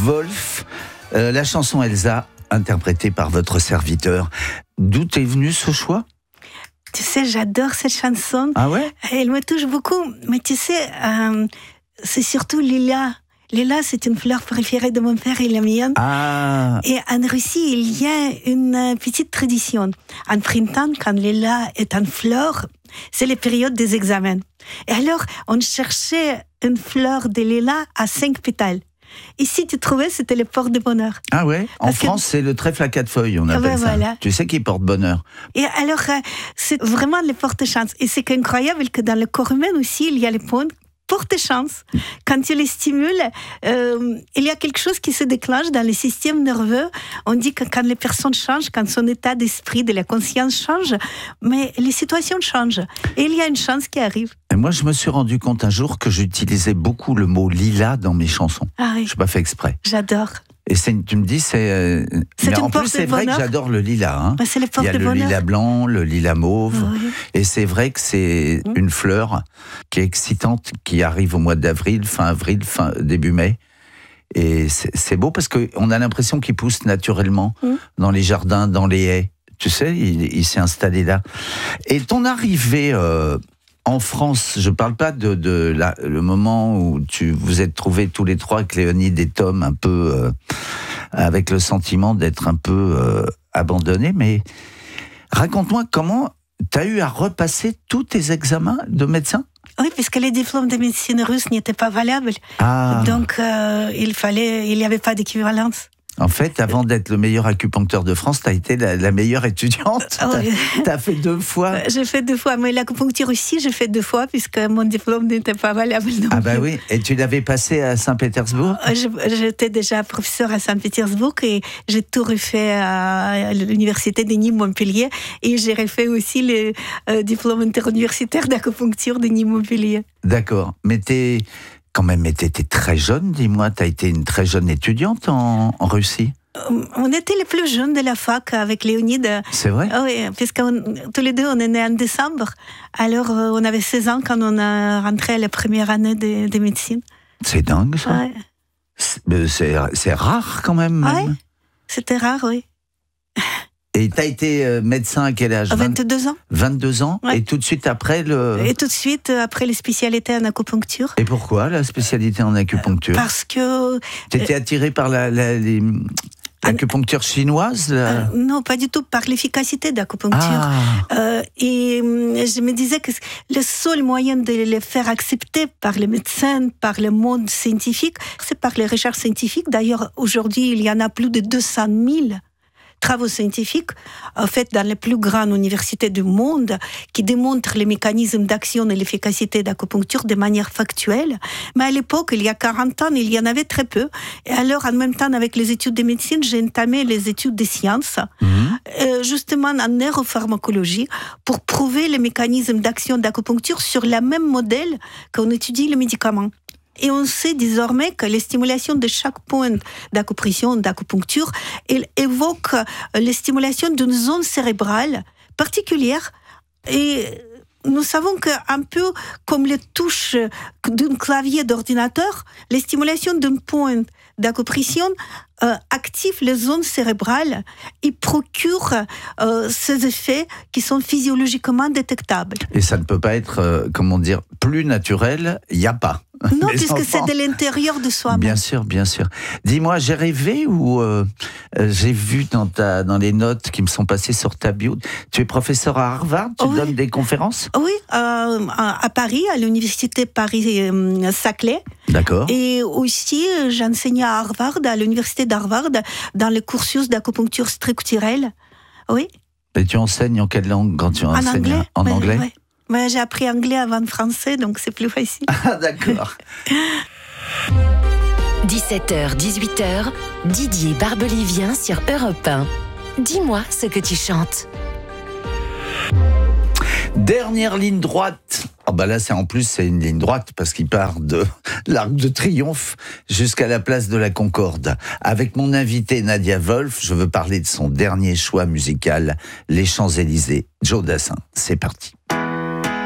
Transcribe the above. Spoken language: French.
Wolf. La chanson Elsa, interprétée par votre serviteur. D'où est venu ce choix ? Tu sais, j'adore cette chanson. Ah ouais ? Elle me touche beaucoup. Mais tu sais, c'est surtout Lila. Lila, c'est une fleur préférée de mon père et la mienne. Ah. Et en Russie, il y a une petite tradition. En printemps, quand Lila est en fleur, c'est la période des examens. Et alors, on cherchait une fleur de Lila à 5 pétales. Et si tu trouvais, c'était le porte-bonheur. Ah ouais ? En France, c'est le trèfle à 4 feuilles, on appelle ça. Voilà. Tu sais qui porte bonheur. Et alors, c'est vraiment le porte-chance. Et c'est incroyable que dans le corps humain aussi, il y a les points porte-chance. Quand tu les stimules, il y a quelque chose qui se déclenche dans le système nerveux. On dit que quand les personnes changent, quand son état d'esprit, de la conscience change, mais les situations changent. Et il y a une chance qui arrive. Et moi, je me suis rendu compte un jour que j'utilisais beaucoup le mot lila dans mes chansons. Ah oui. Je n'ai pas fait exprès. J'adore. Et tu me dis, mais en plus, c'est vrai que j'adore le lilas. Hein. C'est le Il y a le lilas blanc, le lilas mauve. Oui. Et c'est vrai que c'est une fleur qui est excitante, qui arrive au mois d'avril, début mai. Et c'est beau parce qu'on a l'impression qu'il pousse naturellement dans les jardins, dans les haies. Tu sais, il s'est installé là. Et ton arrivée en France, je ne parle pas de le moment où vous êtes trouvés tous les trois avec Léonide et Tom, un peu avec le sentiment d'être un peu abandonnés, mais raconte-moi comment tu as eu à repasser tous tes examens de médecin ? Oui, puisque les diplômes de médecine russe n'étaient pas valables. Ah. Donc, il n'y avait pas d'équivalence. En fait, avant d'être le meilleur acupuncteur de France, tu as été la meilleure étudiante. Tu as fait 2 fois. J'ai fait 2 fois, mais l'acupuncture aussi, j'ai fait 2 fois, puisque mon diplôme n'était pas valable. Ah bah oui, et tu l'avais passé à Saint-Pétersbourg ? J'étais déjà professeur à Saint-Pétersbourg et j'ai tout refait à l'université de Nîmes-Montpellier et j'ai refait aussi le diplôme interuniversitaire d'acupuncture de Nîmes-Montpellier. D'accord, mais t'étais très jeune, dis-moi, t'as été une très jeune étudiante en Russie ? On était les plus jeunes de la fac avec Léonide. C'est vrai ? Oui, puisque tous les deux, on est nés en décembre. Alors, on avait 16 ans quand on a rentré à la première année de médecine. C'est dingue, ça. Ouais. C'est rare, quand même. Oui, c'était rare, oui. Et tu as été médecin à quel âge ? 22 ans. 22 ans, ouais. Et tout de suite après Et tout de suite après les spécialités en acupuncture. Et pourquoi la spécialité en acupuncture ? Parce que... Tu étais attirée par l'acupuncture chinoise Non, pas du tout, par l'efficacité d'acupuncture. Et je me disais que le seul moyen de les faire accepter par les médecins, par le monde scientifique, c'est par les recherches scientifiques. D'ailleurs, aujourd'hui, il y en a plus de 200 000 travaux scientifiques faits dans les plus grandes universités du monde qui démontrent les mécanismes d'action et l'efficacité d'acupuncture de manière factuelle. Mais à l'époque, il y a 40 ans, il y en avait très peu. Et alors, en même temps, avec les études de médecine, j'ai entamé les études des sciences, justement en neuropharmacologie, pour prouver les mécanismes d'action d'acupuncture sur le même modèle qu'on étudie les médicaments. Et on sait désormais que les stimulations de chaque point d'acupression, d'acupuncture, elle évoque les stimulations d'une zone cérébrale particulière. Et nous savons qu'un peu comme les touches d'un clavier d'ordinateur, les stimulations d'un point d'acupression activent les zones cérébrales et procurent ces effets qui sont physiologiquement détectables. Et ça ne peut pas être, plus naturel, il n'y a pas. Non, puisque c'est de l'intérieur de soi-même. Bien sûr, bien sûr. Dis-moi, j'ai rêvé ou j'ai vu dans les notes qui me sont passées sur ta bio, tu es professeur à Harvard, tu donnes des conférences ? Oui, à Paris, à l'université Paris-Saclay. D'accord. Et aussi, j'enseignais à Harvard, à l'université d'Harvard, dans le cursus d'acupuncture structurelle. Oui. Et tu enseignes en quelle langue quand tu enseignes ? Anglais. En anglais ? Oui. Mais j'ai appris anglais avant le français, donc c'est plus facile. Ah, d'accord. 17h, 18h, Didier Barbelivien sur Europe 1. Dis-moi ce que tu chantes. Dernière ligne droite. Là, c'est une ligne droite parce qu'il part de l'Arc de Triomphe jusqu'à la place de la Concorde. Avec mon invité Nadia Wolf, je veux parler de son dernier choix musical, Les Champs-Élysées. Joe Dassin, c'est parti.